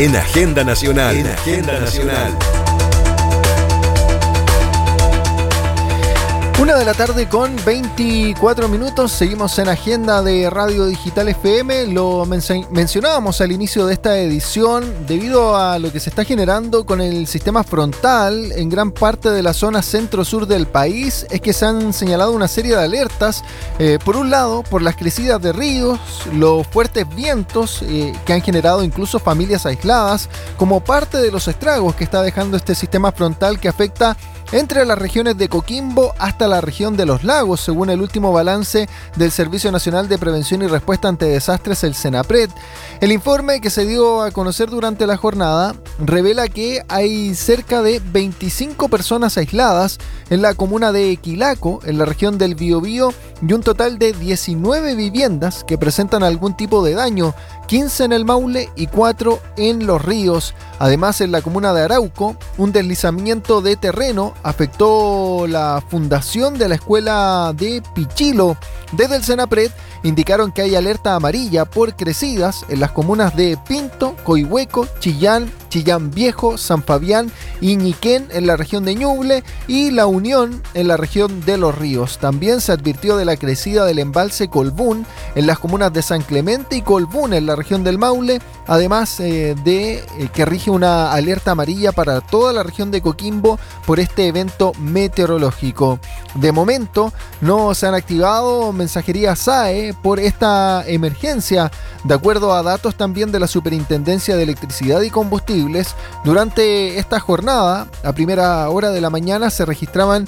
En Agenda Nacional. En Agenda Nacional. 1:00 con 24 minutos. Seguimos en Agenda de Radio Digital FM. Lo mencionábamos al inicio de esta edición. Debido a lo que se está generando con el sistema frontal en gran parte de la zona centro-sur del país, es que se han señalado una serie de alertas. Por un lado, por las crecidas de ríos, los fuertes vientos que han generado incluso familias aisladas, como parte de los estragos que está dejando este sistema frontal que afecta entre las regiones de Coquimbo hasta la región de Los Lagos, según el último balance del Servicio Nacional de Prevención y Respuesta ante Desastres, el SENAPRED. El informe que se dio a conocer durante la jornada revela que hay cerca de 25 personas aisladas en la comuna de Quilaco, en la región del Biobío, y un total de 19 viviendas que presentan algún tipo de daño, 15 en el Maule y 4 en Los Ríos. Además, en la comuna de Arauco, un deslizamiento de terreno afectó la fundación de la escuela de Pichilo. Desde el SENAPRED indicaron que hay alerta amarilla por crecidas en las comunas de Pinto, Coihueco, Chillán Viejo, San Fabián y Ñiquén en la región de Ñuble y La Unión en la región de Los Ríos. También se advirtió de la crecida del embalse Colbún en las comunas de San Clemente y Colbún en la región del Maule, además de que rige una alerta amarilla para toda la región de Coquimbo por este evento meteorológico. De momento no se han activado mensajerías SAE por esta emergencia. De acuerdo a datos también de la Superintendencia de Electricidad y Combustibles, durante esta jornada, a primera hora de la mañana, se registraban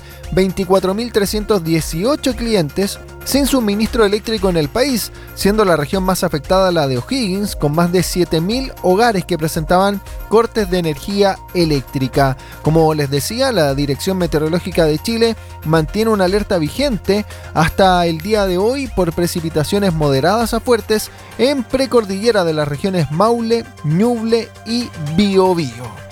24.318 clientes sin suministro eléctrico en el país, siendo la región más afectada la de O'Higgins, con más de 7.000 hogares que presentaban cortes de energía eléctrica. Como les decía, la Dirección Meteorológica de Chile mantiene una alerta vigente hasta el día de hoy por precipitaciones moderadas a fuertes en precordillera de las regiones Maule, Ñuble y Biobío.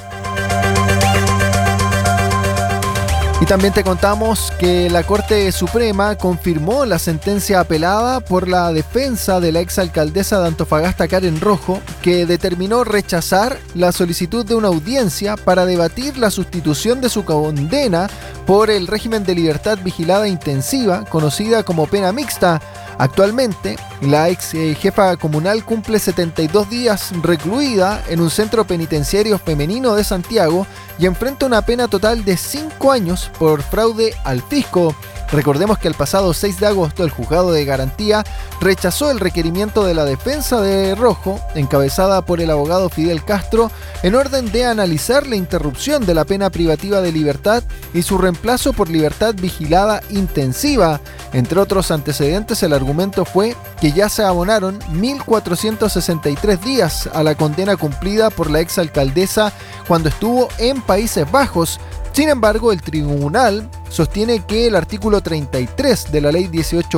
Y también te contamos que la Corte Suprema confirmó la sentencia apelada por la defensa de la exalcaldesa de Antofagasta, Karen Rojo, que determinó rechazar la solicitud de una audiencia para debatir la sustitución de su condena por el régimen de libertad vigilada intensiva, conocida como pena mixta. Actualmente, la ex jefa comunal cumple 72 días recluida en un centro penitenciario femenino de Santiago y enfrenta una pena total de 5 años por fraude al fisco. Recordemos que el pasado 6 de agosto el juzgado de garantía rechazó el requerimiento de la defensa de Rojo, encabezada por el abogado Fidel Castro, en orden de analizar la interrupción de la pena privativa de libertad y su reemplazo por libertad vigilada intensiva. Entre otros antecedentes, el argumento fue que ya se abonaron 1.463 días a la condena cumplida por la exalcaldesa cuando estuvo en Países Bajos. Sin embargo, el tribunal sostiene que el artículo 33 de la ley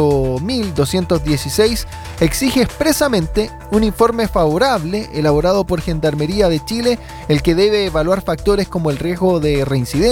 18.216 exige expresamente un informe favorable elaborado por Gendarmería de Chile, el que debe evaluar factores como el riesgo de reincidencia,